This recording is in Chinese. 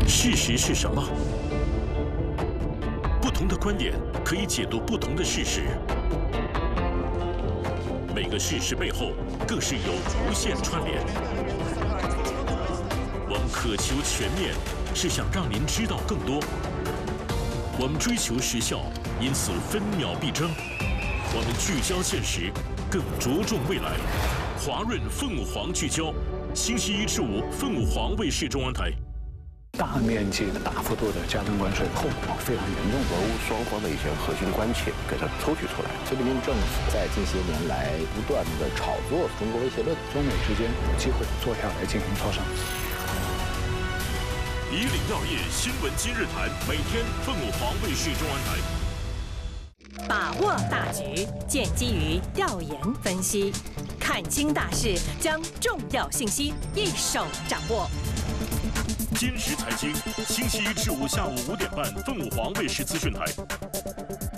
事实是什么？不同的观点可以解读不同的事实，每个事实背后更是有无限串联。我们渴求全面，是想让您知道更多。我们追求时效，因此分秒必争。我们聚焦现实，更着重未来。华润凤凰聚焦，星期1至5，凤凰卫视中央台。 大面积的、大幅度的加征关税，后果非常严重。 俄乌双方的一些核心关切给它抽取出来。 习近平政府在近些年来不断的炒作中国威胁论， 中美之间有机会坐下来进行磋商。 以岭药业新闻今日谈，每天凤凰卫视中央台。 把握大局，建基于调研分析，看清大势，将重要信息一手掌握。 坚实财经，星期1至5下午5点半，凤凰卫视资讯台。